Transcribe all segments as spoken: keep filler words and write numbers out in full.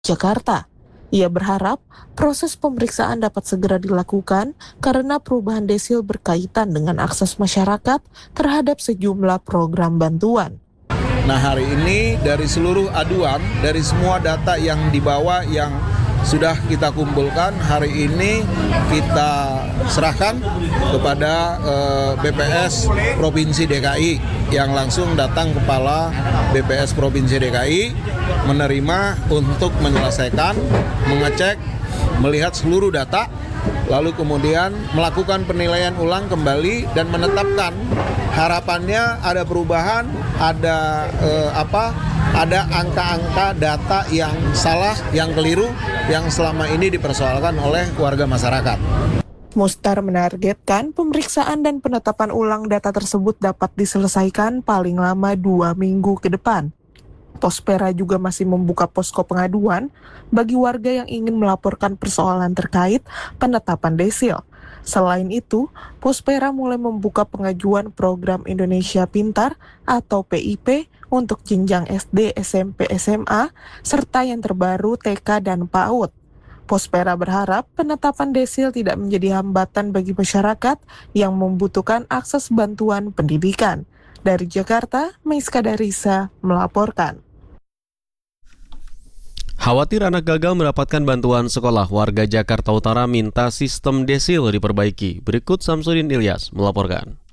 Jakarta. Ia berharap proses pemeriksaan dapat segera dilakukan karena perubahan desil berkaitan dengan akses masyarakat terhadap sejumlah program bantuan. Nah, hari ini dari seluruh aduan, dari semua data yang dibawa yang sudah kita kumpulkan, hari ini kita serahkan kepada eh, B P S Provinsi D K I yang langsung datang kepala B P S Provinsi D K I menerima untuk menyelesaikan, mengecek, melihat seluruh data, lalu kemudian melakukan penilaian ulang kembali dan menetapkan harapannya ada perubahan, ada eh, apa? Ada angka-angka data yang salah, yang keliru, yang selama ini dipersoalkan oleh warga masyarakat. Mustar menargetkan pemeriksaan dan penetapan ulang data tersebut dapat diselesaikan paling lama dua minggu ke depan. Pospera juga masih membuka posko pengaduan bagi warga yang ingin melaporkan persoalan terkait penetapan desil. Selain itu, Pospera mulai membuka pengajuan program Indonesia Pintar atau P I P untuk jenjang S D, S M P, S M A, serta yang terbaru T K dan PAUD. Pospera berharap penetapan desil tidak menjadi hambatan bagi masyarakat yang membutuhkan akses bantuan pendidikan. Dari Jakarta, Maiska Darisa melaporkan. Khawatir anak gagal mendapatkan bantuan sekolah, warga Jakarta Utara minta sistem desil diperbaiki. Berikut Samsudin Ilyas melaporkan.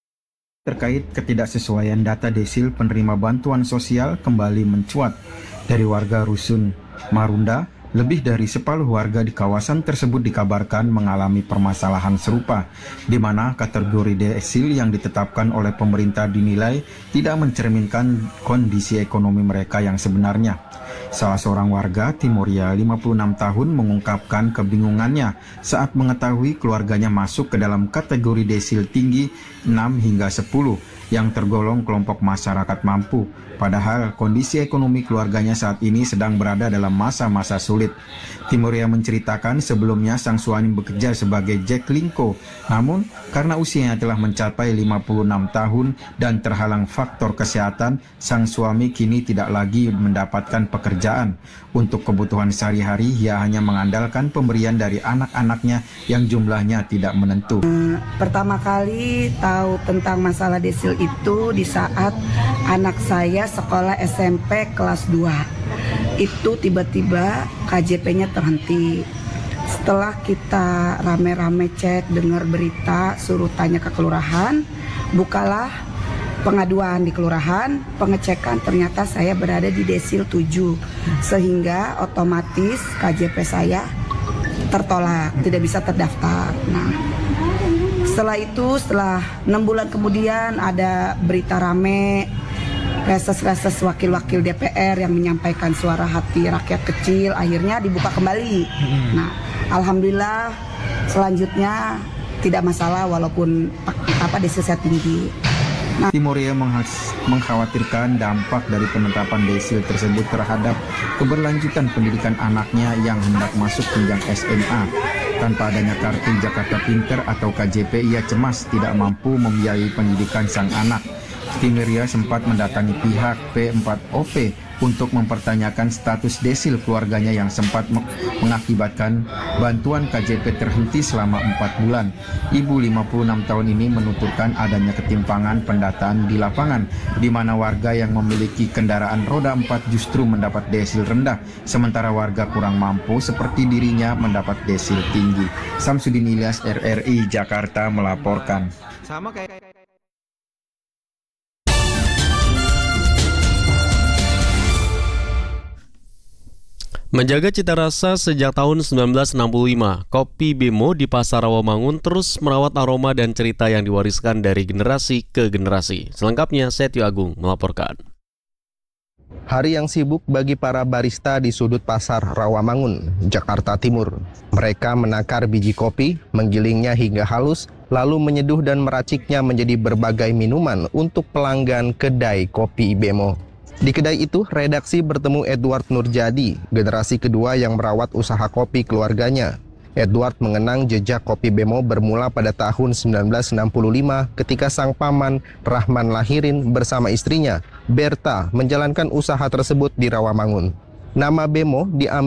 Terkait ketidaksesuaian data desil penerima bantuan sosial kembali mencuat. Dari warga Rusun Marunda, lebih dari separuh warga di kawasan tersebut dikabarkan mengalami permasalahan serupa, di mana kategori desil yang ditetapkan oleh pemerintah dinilai tidak mencerminkan kondisi ekonomi mereka yang sebenarnya. Salah seorang warga Timoria lima puluh enam tahun mengungkapkan kebingungannya saat mengetahui keluarganya masuk ke dalam kategori desil tinggi enam hingga sepuluh yang tergolong kelompok masyarakat mampu. Padahal kondisi ekonomi keluarganya saat ini sedang berada dalam masa-masa sulit. Timoria menceritakan sebelumnya sang suami bekerja sebagai Jack Linko, namun karena usianya telah mencapai lima puluh enam tahun dan terhalang faktor kesehatan, sang suami kini tidak lagi mendapatkan pekerjaan. Untuk kebutuhan sehari-hari, ia hanya mengandalkan pemberian dari anak-anaknya yang jumlahnya tidak menentu. Pertama kali tahu tentang masalah desil itu di saat anak saya sekolah S M P kelas dua. Itu tiba-tiba K J P-nya terhenti. Setelah kita rame-rame cek, dengar berita, suruh tanya ke kelurahan, bukalah pengaduan di kelurahan, pengecekan ternyata saya berada di desil tujuh. Sehingga otomatis K J P saya tertolak, tidak bisa terdaftar. Nah, setelah itu, setelah enam bulan kemudian ada berita rame, reses-reses wakil-wakil D P R yang menyampaikan suara hati rakyat kecil, akhirnya dibuka kembali. Nah, alhamdulillah selanjutnya tidak masalah walaupun apa desil saya tinggi. Nah, Timoria mengkhawatirkan dampak dari penetapan desil tersebut terhadap keberlanjutan pendidikan anaknya yang hendak masuk jenjang S M A. Tanpa adanya kartu Jakarta Pintar atau K J P, ia cemas tidak mampu membiayai pendidikan sang anak. Timoria sempat mendatangi pihak P empat O P untuk mempertanyakan status desil keluarganya yang sempat mengakibatkan bantuan K J P terhenti selama empat bulan. Ibu lima puluh enam tahun ini menuturkan adanya ketimpangan pendataan di lapangan, di mana warga yang memiliki kendaraan roda empat justru mendapat desil rendah, sementara warga kurang mampu seperti dirinya mendapat desil tinggi. Samsudin Ilyas, R R I Jakarta melaporkan. Sama kayak Menjaga cita rasa sejak tahun sembilan belas enam puluh lima, Kopi Bemo di Pasar Rawamangun terus merawat aroma dan cerita yang diwariskan dari generasi ke generasi. Selengkapnya, Setio Agung melaporkan. Hari yang sibuk bagi para barista di sudut Pasar Rawamangun, Jakarta Timur. Mereka menakar biji kopi, menggilingnya hingga halus, lalu menyeduh dan meraciknya menjadi berbagai minuman untuk pelanggan kedai Kopi Bemo. Di kedai itu, redaksi bertemu Edward Nurjadi, generasi kedua yang merawat usaha kopi keluarganya. Edward mengenang jejak Kopi Bemo bermula pada tahun sembilan belas enam puluh lima ketika sang paman Rahman Lahirin bersama istrinya, Berta, menjalankan usaha tersebut di Rawamangun. Nama Bemo diambil